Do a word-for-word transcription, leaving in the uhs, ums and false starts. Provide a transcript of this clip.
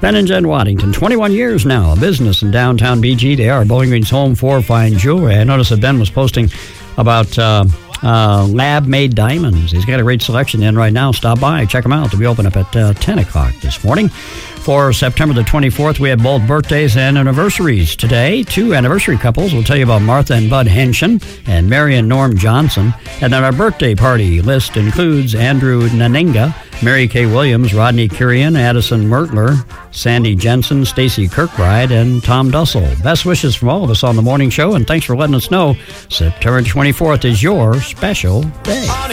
Ben and Jen Waddington, twenty-one years now, a business in downtown B G. They are Bowling Green's home for fine jewelry. I noticed that Ben was posting about uh, uh, lab-made diamonds. He's got a great selection in right now. Stop by, check them out. They'll be open up at uh, ten o'clock this morning. For September the twenty-fourth, we have both birthdays and anniversaries. Today, two anniversary couples. We'll tell you about Martha and Bud Henshin and Mary and Norm Johnson. And then our birthday party list includes Andrew Naninga, Mary Kay Williams, Rodney Curian, Addison Mertler, Sandy Jensen, Stacy Kirkbride, and Tom Dussel. Best wishes from all of us on the morning show, and thanks for letting us know September twenty-fourth is your special day.